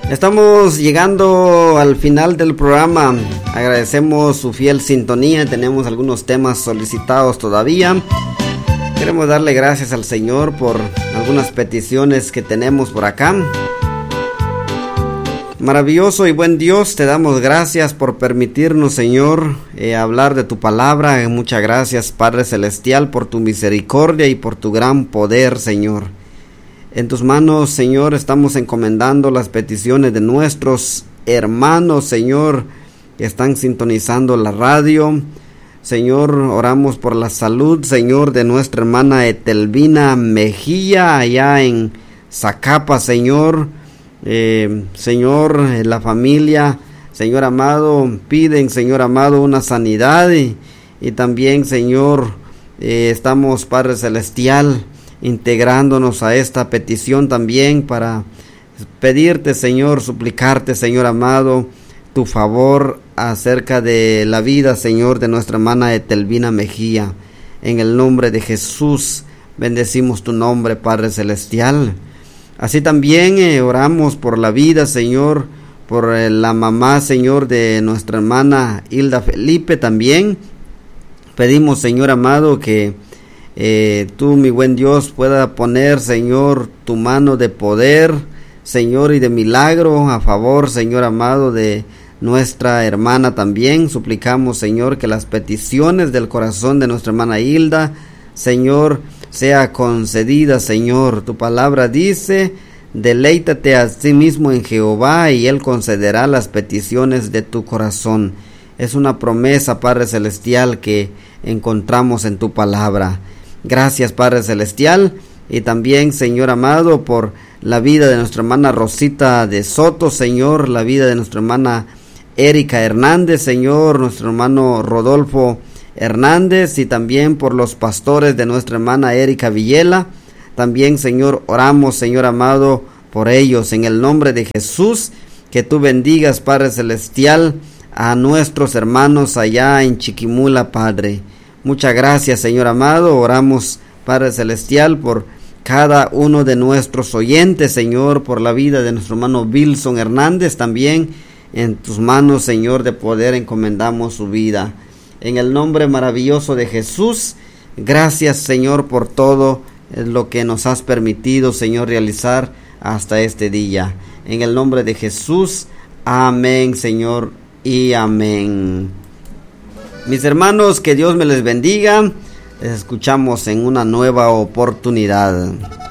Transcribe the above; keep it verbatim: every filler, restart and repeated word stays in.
Estamos llegando al final del programa. Agradecemos su fiel sintonía. Tenemos algunos temas solicitados todavía. Queremos darle gracias al Señor por algunas peticiones que tenemos por acá. Maravilloso y buen Dios, te damos gracias por permitirnos, Señor, eh, hablar de tu palabra. Muchas gracias, Padre Celestial, por tu misericordia y por tu gran poder, Señor. En tus manos, Señor, estamos encomendando las peticiones de nuestros hermanos, Señor, que están sintonizando la radio. Señor, oramos por la salud, Señor, de nuestra hermana Etelvina Mejía, allá en Zacapa, Señor. Eh, Señor, la familia, Señor amado, piden, Señor amado, una sanidad. Y, y también, Señor, eh, estamos, Padre Celestial, integrándonos a esta petición también para pedirte, Señor, suplicarte, Señor amado, tu favor acerca de la vida, Señor, de nuestra hermana Etelvina Mejía. En el nombre de Jesús, bendecimos tu nombre, Padre Celestial. Así también eh, oramos por la vida, Señor, por eh, la mamá, Señor, de nuestra hermana Hilda Felipe también. Pedimos, Señor amado, que Eh, tú, mi buen Dios, pueda poner, Señor, tu mano de poder, Señor, y de milagro a favor, Señor amado, de nuestra hermana también. Suplicamos, Señor, que las peticiones del corazón de nuestra hermana Hilda, Señor, sea concedida, Señor. Tu palabra dice: deleítate a sí mismo en Jehová y Él concederá las peticiones de tu corazón. Es una promesa, Padre Celestial, que encontramos en tu palabra. Gracias, Padre Celestial, y también, Señor amado, por la vida de nuestra hermana Rosita de Soto, Señor, la vida de nuestra hermana Erika Hernández, Señor, nuestro hermano Rodolfo Hernández, y también por los pastores de nuestra hermana Erika Villela. También, Señor, oramos, Señor amado, por ellos, en el nombre de Jesús. Que tú bendigas, Padre Celestial, a nuestros hermanos allá en Chiquimula, Padre. Muchas gracias, Señor amado. Oramos, Padre Celestial, por cada uno de nuestros oyentes, Señor, por la vida de nuestro hermano Wilson Hernández. También en tus manos, Señor, de poder encomendamos su vida. En el nombre maravilloso de Jesús, gracias, Señor, por todo lo que nos has permitido, Señor, realizar hasta este día. En el nombre de Jesús, amén, Señor, y amén. Mis hermanos, que Dios me les bendiga. Les escuchamos en una nueva oportunidad.